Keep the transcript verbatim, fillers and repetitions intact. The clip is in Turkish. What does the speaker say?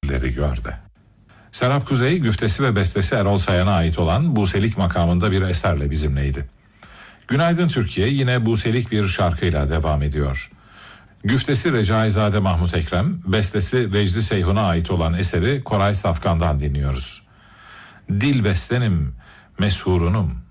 köprüleri gör de. Serap Kuzey, güftesi ve bestesi Erol Sayan'a ait olan Buselik makamında bir eserle bizimleydi. Günaydın Türkiye yine Buselik bir şarkıyla devam ediyor. Güftesi Recaizade Mahmut Ekrem, bestesi Vecdi Seyhun'a ait olan eseri Koray Safkan'dan dinliyoruz. Dil bestenim, meshurunum.